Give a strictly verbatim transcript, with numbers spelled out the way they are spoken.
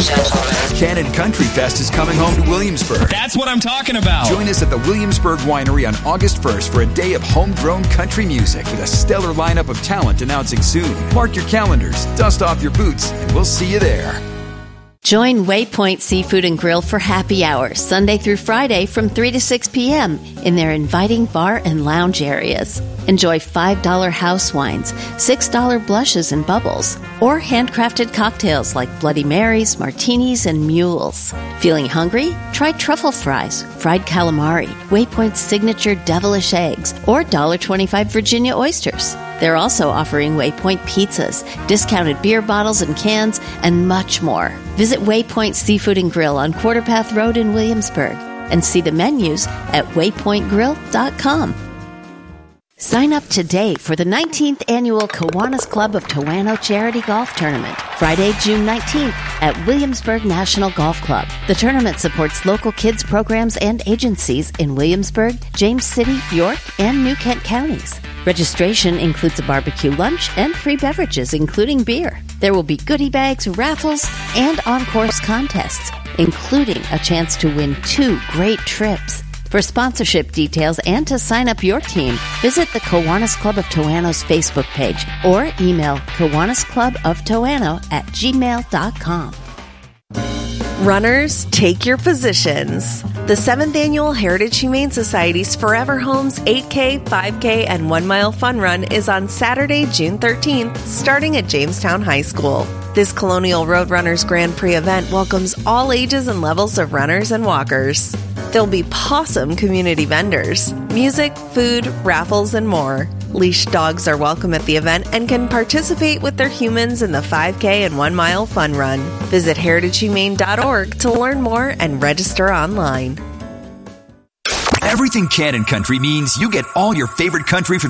Cannon Country Fest is coming home to Williamsburg. That's what I'm talking about. Join us at the Williamsburg Winery on August first for a day of homegrown country music with a stellar lineup of talent announcing soon. Mark your calendars, dust off your boots, and we'll see you there. Join Waypoint Seafood and Grill for happy hour, Sunday through Friday from three to six p.m. in their inviting bar and lounge areas. Enjoy five dollars house wines, six dollars blushes and bubbles, or handcrafted cocktails like Bloody Marys, martinis, and mules. Feeling hungry? Try truffle fries, fried calamari, Waypoint's signature devilish eggs, or one dollar and twenty-five cents Virginia oysters. They're also offering Waypoint pizzas, discounted beer bottles and cans, and much more. Visit Waypoint Seafood and Grill on Quarter Path Road in Williamsburg and see the menus at waypoint grill dot com. Sign up today for the nineteenth Annual Kiwanis Club of Towano Charity Golf Tournament, Friday, June nineteenth at Williamsburg National Golf Club. The tournament supports local kids programs and agencies in Williamsburg, James City, York, and New Kent counties. Registration includes a barbecue lunch and free beverages, including beer. There will be goodie bags, raffles, and on-course contests, including a chance to win two great trips. For sponsorship details and to sign up your team, visit the Kiwanis Club of Towano's Facebook page or email kiwanis club of towano at gmail dot com. Runners, take your positions. The seventh Annual Heritage Humane Society's Forever Homes eight K, five K, and one mile fun run is on Saturday, June thirteenth, starting at Jamestown High School. This Colonial Road Runners Grand Prix event welcomes all ages and levels of runners and walkers. There'll be Possum community vendors, music, food, raffles, and more. Leashed dogs are welcome at the event and can participate with their humans in the five K and one mile fun run. Visit heritage humane dot org to learn more and register online. Everything Cannon Country means you get all your favorite country from